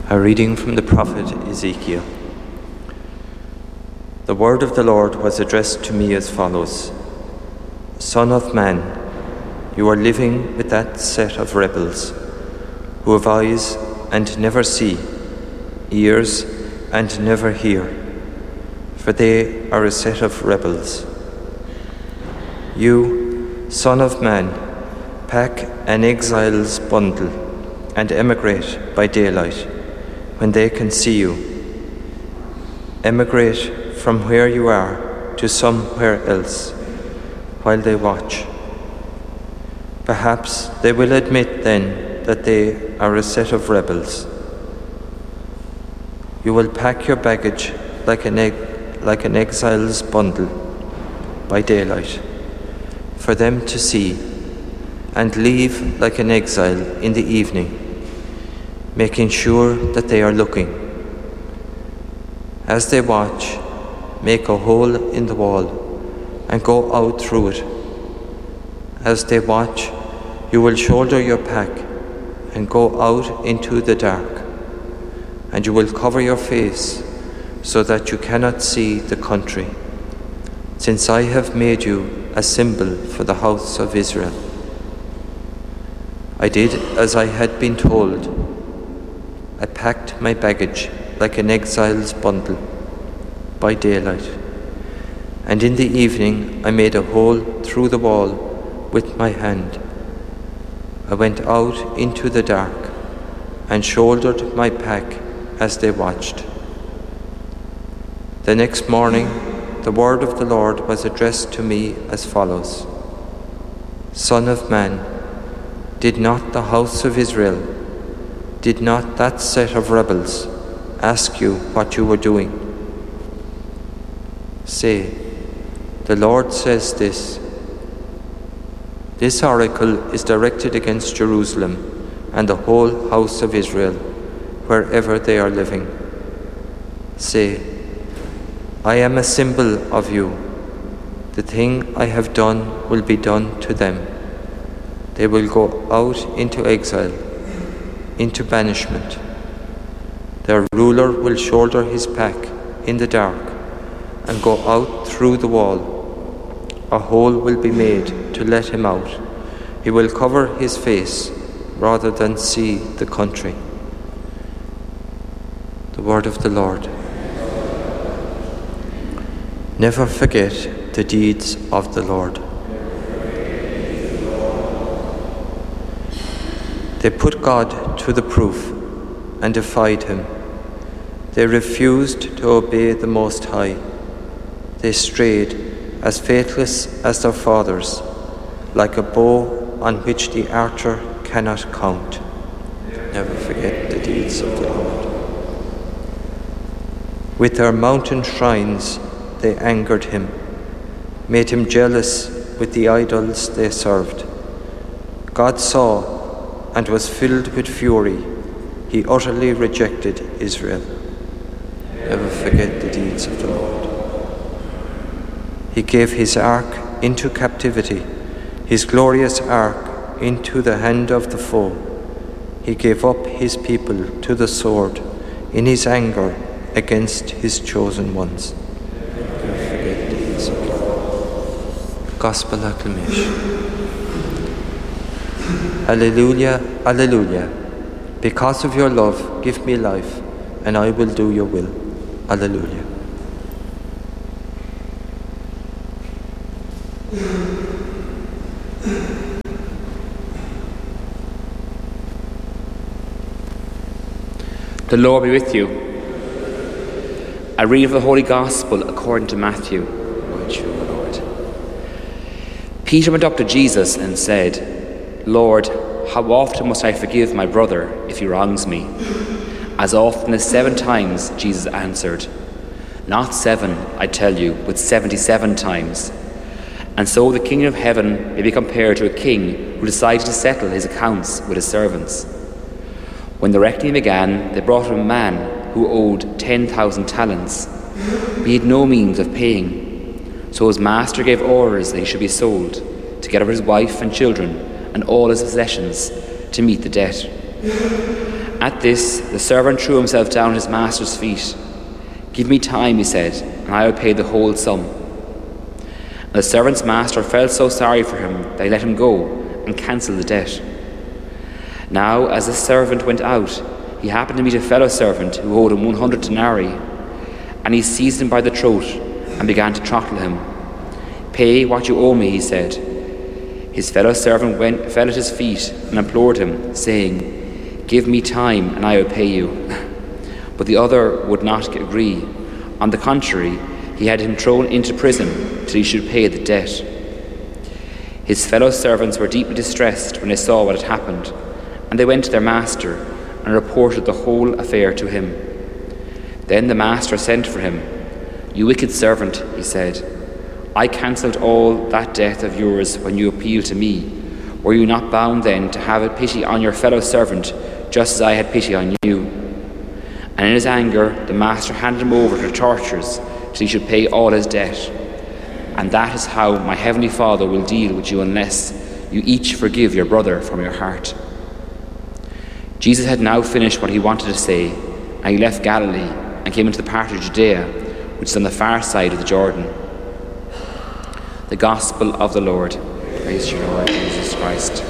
A reading from the prophet Ezekiel. The word of the Lord was addressed to me as follows: Son of man, you are living with that set of rebels, who have eyes and never see, ears and never hear, for they are a set of rebels. You, son of man, pack an exile's bundle and emigrate by daylight, when they can see you. Emigrate from where you are to somewhere else, while they watch. Perhaps they will admit then that they are a set of rebels. You will pack your baggage like an exile's bundle by daylight, for them to see, and leave like an exile in the evening, making sure that they are looking. As they watch, make a hole in the wall and go out through it. As they watch, you will shoulder your pack and go out into the dark, and you will cover your face so that you cannot see the country, since I have made you a symbol for the house of Israel. I did as I had been told. I packed my baggage like an exile's bundle by daylight, and in the evening I made a hole through the wall with my hand. I went out into the dark and shouldered my pack as they watched. The next morning the word of the Lord was addressed to me as follows: Son of man, did not the house of Israel, did not that set of rebels ask you what you were doing? Say, the Lord says this: This oracle is directed against Jerusalem and the whole house of Israel, wherever they are living. Say, I am a symbol of you. The thing I have done will be done to them. They will go out into exile, into banishment. Their ruler will shoulder his pack in the dark and go out through the wall. A hole will be made to let him out. He will cover his face rather than see the country. The word of the Lord. Never forget the deeds of the Lord. They put God to the proof and defied him. They refused to obey the Most High. They strayed, as faithless as their fathers, like a bow on which the archer cannot count. Never forget the deeds of the Lord. With their mountain shrines they angered him, made him jealous with the idols they served. God saw and was filled with fury. He utterly rejected Israel. Never forget the deeds of the Lord. He gave his ark into captivity, his glorious ark into the hand of the foe. He gave up his people to the sword in his anger against his chosen ones. Never forget the deeds of the Lord. Gospel acclamation. Alleluia, alleluia. Because of your love, give me life, and I will do your will. Alleluia. The Lord be with you. A reading of the Holy Gospel according to Matthew. Lord. Peter went up to Jesus and said, Lord, how often must I forgive my brother if he wrongs me? As often as 7 times, Jesus answered. Not 7, I tell you, but 77 times. And so the kingdom of heaven may be compared to a king who decided to settle his accounts with his servants. When the reckoning began, they brought him a man who owed 10,000 talents. But he had no means of paying. So his master gave orders that he should be sold, together with his wife and children, and all his possessions, to meet the debt. At this, the servant threw himself down at his master's feet. "Give me time," he said, "and I will pay the whole sum." And the servant's master felt so sorry for him that he let him go and cancelled the debt. Now, as the servant went out, he happened to meet a fellow servant who owed him 100 denarii, and he seized him by the throat and began to throttle him. "Pay what you owe me," he said. His fellow servant fell at his feet and implored him, saying, "Give me time and I will pay you." But the other would not agree. On the contrary, he had him thrown into prison till he should pay the debt. His fellow servants were deeply distressed when they saw what had happened, and they went to their master and reported the whole affair to him. Then the master sent for him. "You wicked servant," he said, "I cancelled all that debt of yours when you appealed to me. Were you not bound then to have pity on your fellow servant, just as I had pity on you?" And in his anger, the master handed him over to tortures till he should pay all his debt. And that is how my heavenly Father will deal with you unless you each forgive your brother from your heart. Jesus had now finished what he wanted to say, and he left Galilee and came into the part of Judea, which is on the far side of the Jordan. The Gospel of the Lord. Praise to you, Lord Jesus Christ.